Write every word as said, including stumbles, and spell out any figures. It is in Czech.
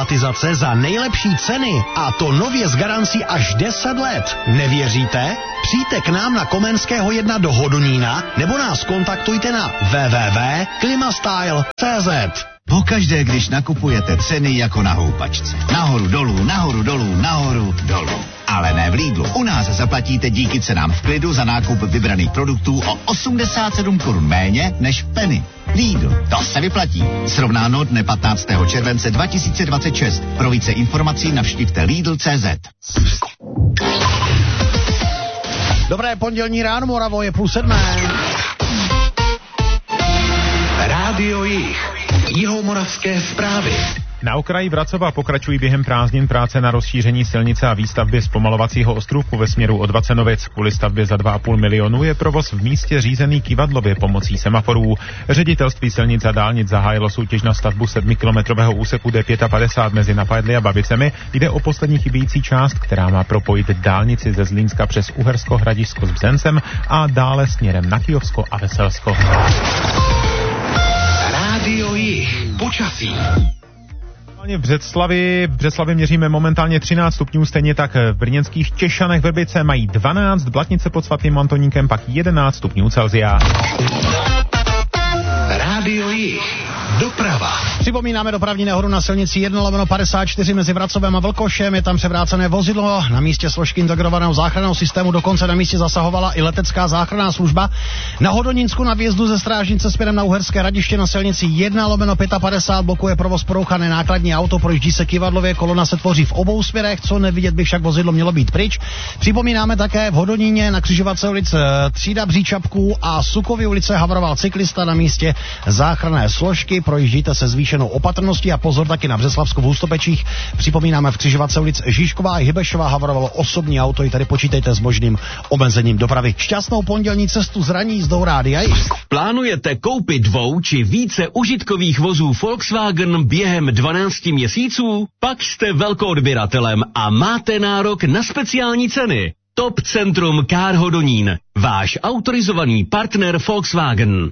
klimatizace za nejlepší ceny a to nově s garancí až deset let. Nevěříte? Přijďte k nám na Komenského jedna do Hodonína nebo nás kontaktujte na w w w tečka klimastyle tečka c z. Pokaždé, když nakupujete, ceny jako na houpačce. Nahoru, dolů, nahoru, dolů, nahoru, dolů. Ale ne v Lidlu. U nás zaplatíte díky cenám v klidu za nákup vybraných produktů o osmdesát sedm korun méně než v Penny. Lidl, to se vyplatí. Srovnáno dne patnáctého července dva tisíce dvacet šest. Pro více informací navštivte Lidl tečka cé zet. Dobré pondělní ráno, Moravo, je půl sedmé. Rádio Jih. Jihomoravské zprávy. Na okraji Vracova pokračují během prázdnin práce na rozšíření silnice a výstavbě zpomalovacího ostrůvku ve směru od Vacenovic. Kvůli stavbě za dva a půl milionu je provoz v místě řízený kivadlově pomocí semaforů. Ředitelství silnic a dálnic zahájilo soutěž na stavbu sedmikilometrového úseku D padesát pět mezi Napadly a Babicemi. Jde o poslední chybějící část, která má propojit dálnici ze Zlínska přes Uhersko, Hradišťsko s Bzencem a dále směrem na Kyjovsko a Veselsko. Rádio Jih. Počasí. V Břeclavi, v Břeclavi měříme momentálně třináct stupňů, stejně tak v brněnských Těšanech, Vrbice mají dvanáct, Blatnice pod svatým Antonínkem pak jedenáct stupňů Celsia. Rádio Jih. Doprava. Připomínáme dopravní nehodu na silnici jedna lomeno padesát čtyři mezi Vracovem a Vlkošem. Je tam převrácené vozidlo. Na místě složky integrovaného záchranného systému dokonce na místě zasahovala i letecká záchranná služba. Na Hodonínsku na vjezdu ze Strážnice směrem na Uherské Hradiště na silnici jedna lomeno padesát pět blokuje provoz porouchané nákladní auto, projíždí se kivadlově, kolona se tvoří v obou směrech, co nevidět by však vozidlo mělo být pryč. Připomínáme také v Hodoníně na křižovatce ulic Třída Bříčapků a Sukovy ulice havaroval cyklista na místě záchranné složky. Projíždíte se zvýšenou opatrností a pozor taky na Břeslavsku v Hustopečích. Připomínáme v křižovatce ulic Žižková a Hybešová havarovalo osobní auto, i tady počítejte s možným omezením dopravy. Šťastnou pondělní cestu z ranní jízdou Rádia Jih. Plánujete koupit dvou či více užitkových vozů Volkswagen během dvanácti měsíců? Pak jste velkoodběratelem a máte nárok na speciální ceny. Top Centrum Car Hodonín, váš autorizovaný partner Volkswagen.